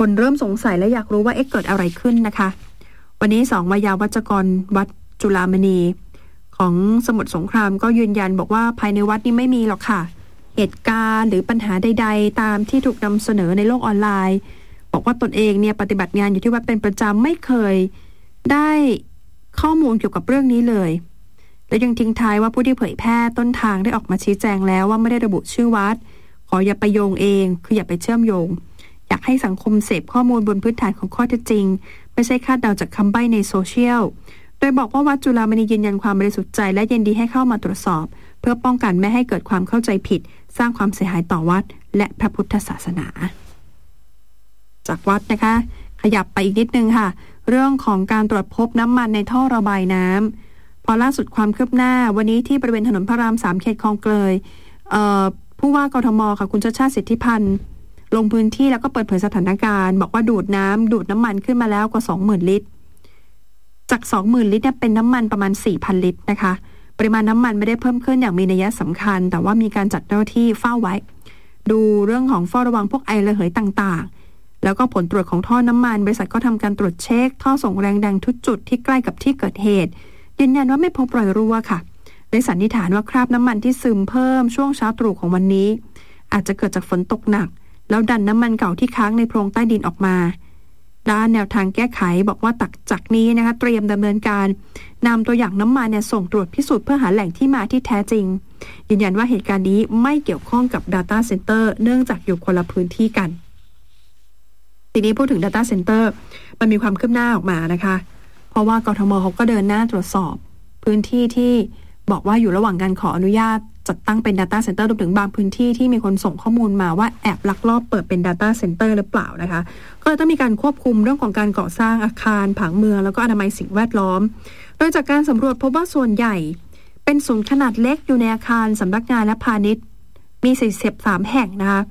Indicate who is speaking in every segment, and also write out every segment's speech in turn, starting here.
Speaker 1: คนเริ่มสงสัยและอยากรู้ว่าเกิดอะไรขึ้นนะคะวันนี้2 วิทยาวัจกรวัดจุฬามณีของสมุทรสงครามก็ยืนยันบอกว่าภายในวัดนี้ไม่มีหรอกค่ะเหตุการณ์หรือปัญหาใดๆตามที่ถูกนำเสนอในโลกออนไลน์บอกว่าตนเองเนี่ยปฏิบัติงานอยู่ที่วัดเป็นประจำไม่เคยได้ข้อมูลเกี่ยวกับเรื่องนี้เลยและยังทิ้งท้ายว่าผู้ที่เผยแพร่ต้นทางได้ออกมาชี้แจงแล้วว่าไม่ได้ระบุชื่อวัดขออย่าไปโยงเองคืออย่าไปเชื่อมโยงอยากให้สังคมเสพข้อมูลบนพื้นฐานของข้อเท็จจริงไม่ใช่คาดเดาจากคำใบ้ในโซเชียลโดยบอกว่าวัดจุฬามณียืนยันความบริสุทธิ์ใจและยินดีให้เข้ามาตรวจสอบเพื่อป้องกันไม่ให้เกิดความเข้าใจผิดสร้างความเสียหายต่อวัดและพระพุทธศาสนาจากวัดนะคะขยับไปอีกนิดนึงค่ะเรื่องของการตรวจพบน้ำมันในท่อระบายน้ำพอล่าสุดความคืบหน้าวันนี้ที่บริเวณถนนพระราม 3เขตคลองเกยผู้ว่ากทมค่ะคุณชาติชาติสิทธิพันธ์ลงพื้นที่แล้วก็เปิดเผยสถานการณ์บอกว่าดูดน้ำมันขึ้นมาแล้วกว่า 20,000 ลิตรจาก 20,000 ลิตรเนี่ยเป็นน้ำมันประมาณ 4,000 ลิตรนะคะปริมาณน้ำมันไม่ได้เพิ่มขึ้นอย่างมีนัยสำคัญแต่ว่ามีการจัดเจ้าหน้าที่เฝ้าไว้ดูเรื่องของเฝ้าระวังพวกไอระเหยต่างๆแล้วก็ผลตรวจของท่อน้ำมันบริษัทก็ทำการตรวจเช็คท่อส่งแรงดันทุกจุดที่ใกล้กับที่เกิดเหตุยืนยันว่าไม่พบรอยรั่วค่ะโดยสันนิษฐานว่าคราบน้ำมันที่ซึมเพิ่มช่วงเช้าตรู่ของวันนี้อาจจะเกิดจากฝนตกหนักแล้วดันน้ำมันเก่าที่ค้างในโพรงใต้ดินออกมาด้านแนวทางแก้ไขบอกว่าจากนี้นะคะเตรียมดำเนินการนำตัวอย่างน้ำมันเนี่ยส่งตรวจพิสูจน์เพื่อหาแหล่งที่มาที่แท้จริงยืนยันว่าเหตุการณ์นี้ไม่เกี่ยวข้องกับ Data Center เนื่องจากอยู่คนละพื้นที่กันทีนี้พูดถึง Data Center มันมีความคืบหน้าออกมานะคะเพราะว่ากทมเขาก็เดินหน้าตรวจสอบพื้นที่ที่บอกว่าอยู่ระหว่างการขออนุญาตจัดตั้งเป็น Data Center รวมถึงบางพื้นที่ที่มีคนส่งข้อมูลมาว่าแอบลักลอบเปิดเป็น Data Center หรือเปล่านะคะก็ต้องมีการควบคุมเรื่องของการก่อสร้างอาคารผังเมืองแล้วก็อนามัยสิ่งแวดล้อมโดยจากการสำรวจพบว่าส่วนใหญ่เป็นศูนย์ขนาดเล็กอยู่ในอาคารสำนักงานและพาณิชย์มี43แห่งนะคะ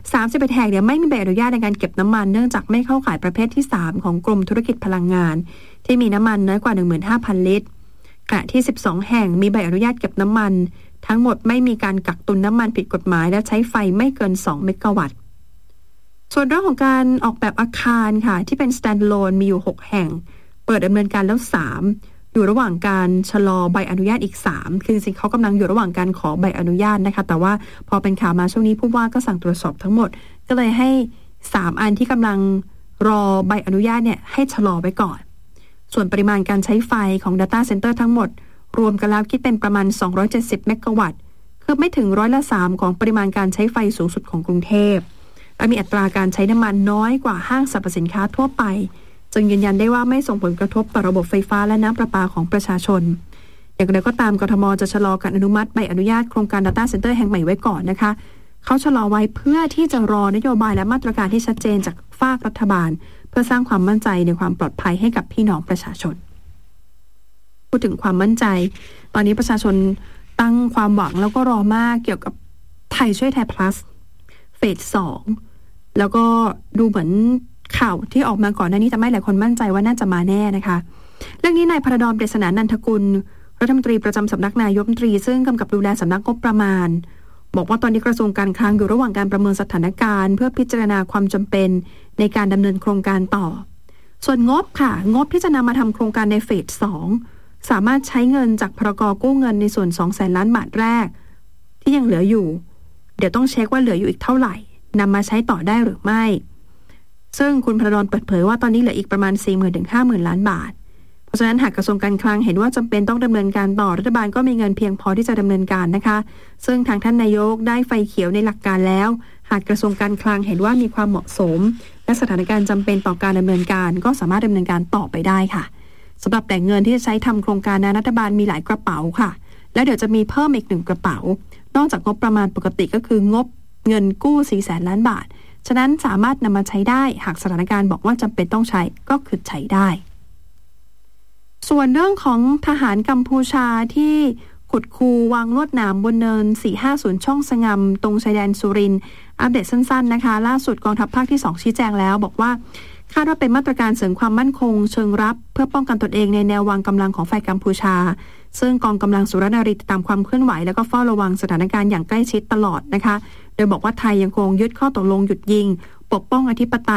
Speaker 1: 31แห่งเนี่ยไม่มีใบอนุญาตในการเก็บน้ำมันเนื่องจากไม่เข้าข่ายประเภทที่3ของกรมธุรกิจพลังงานที่มีน้ำมันน้อยกว่า 15,000 ลิตรขณะที่12แห่งมีใบอนุญาตเก็บน้ำมันทั้งหมดไม่มีการกักตุนน้ำมันผิดกฎหมายและใช้ไฟไม่เกิน2เมกะวัตต์ส่วนเรื่องของการออกแบบอาคารค่ะที่เป็น standalone มีอยู่6แห่งเปิดดำเนินการแล้ว3อยู่ระหว่างการชะลอใบอนุญาตอีก3คือจริงๆเขากำลังอยู่ระหว่างการขอใบอนุญาตนะคะแต่ว่าพอเป็นข่าวมาช่วงนี้ผู้ว่าก็สั่งตรวจสอบทั้งหมดก็เลยให้3อันที่กำลังรอใบอนุญาตเนี่ยให้ชะลอไว้ก่อนส่วนปริมาณการใช้ไฟของ Data Center ทั้งหมดรวมกันแล้วคิดเป็นประมาณ270เมกะวัตต์คือไม่ถึง3%ของปริมาณการใช้ไฟสูงสุดของกรุงเทพและมีอัตราการใช้น้ำมันน้อยกว่าห้างสรรพสินค้าทั่วไปจึงยืนยันได้ว่าไม่ส่งผลกระทบต่อระบบไฟฟ้าและน้ำประปาของประชาชนอย่างไรก็ตามกทมจะชะลอการอนุมัติใบอนุญาตโครงการ Data Center แห่งใหม่ไว้ก่อนนะคะเขาชะลอไว้เพื่อที่จะรอนโยบายและมาตรการที่ชัดเจนจากภาครัฐบาลเพื่อสร้างความมั่นใจในความปลอดภัยให้กับพี่น้องประชาชนพูดถึงความมั่นใจตอนนี้ประชาชนตั้งความหวังแล้วก็รอมากเกี่ยวกับไทยช่วยไทย plus เฟส 2แล้วก็ดูเหมือนข่าวที่ออกมาก่อนหน้านี้ทำให้หลายคนมั่นใจว่าน่าจะมาแน่นะคะเรื่องนี้นายพระดอน ปริศนานันทกุลรัฐมนตรีประจำสำนักนายกรัฐมนตรีซึ่งกำกับดูแลสำนักงบประมาณบอกว่าตอนนี้กระทรวงการคลังอยู่ระหว่างการประเมินสถานการณ์เพื่อพิจารณาความจำเป็นในการดำเนินโครงการต่อส่วนงบค่ะงบที่จะนำมาทำโครงการในเฟส 2สามารถใช้เงินจากพรก.กู้เงินในส่วน 200,000 ล้านบาทแรกที่ยังเหลืออยู่เดี๋ยวต้องเช็คว่าเหลืออยู่อีกเท่าไหร่นำมาใช้ต่อได้หรือไม่ซึ่งคุณพระดอนเปิดเผยว่าตอนนี้เหลืออีกประมาณ 40,000 ถึง 50,000 ล้านบาทเพราะฉะนั้นหากกระทรวงการคลังเห็นว่าจำเป็นต้องดำเนินการต่อรัฐบาลก็มีเงินเพียงพอที่จะดำเนินการนะคะซึ่งทางท่านนายกได้ไฟเขียวในหลักการแล้วหากกระทรวงการคลังเห็นว่ามีความเหมาะสมและสถานการณ์จำเป็นต่อการดำเนินการก็สามารถดำเนินการต่อไปได้ค่ะสำหรับแหล่งเงินที่จะใช้ทำโครงการรัฐบาลมีหลายกระเป๋าค่ะและเดี๋ยวจะมีเพิ่มอีก1กระเป๋านอกจากงบประมาณปกติก็คืองบเงินกู้ 400,000 ล้านบาทฉะนั้นสามารถนำมาใช้ได้หากสถานการณ์บอกว่าจำเป็นต้องใช้ก็คือใช้ได้ส่วนเรื่องของทหารกัมพูชาที่ขุดคูวางลวดหนามบนเนิน450ช่องสงมตรงชายแดนสุรินทร์อัปเดตสั้นๆนะคะล่าสุดกองทัพภาคที่2ชี้แจงแล้วบอกว่าคาดว่าเป็นมาตรการเสริมความมั่นคงเชิงรับเพื่อป้องกันตนเองในแนววางกำลังของฝ่ายกัมพูชาซึ่งกองกำลังสุรนารีติดตามความเคลื่อนไหวแล้วก็เฝ้าระวังสถานการณ์อย่างใกล้ชิดตลอดนะคะโดยบอกว่าไทยยังคงยึดข้อตกลงหยุดยิงปกป้องอธิปไตย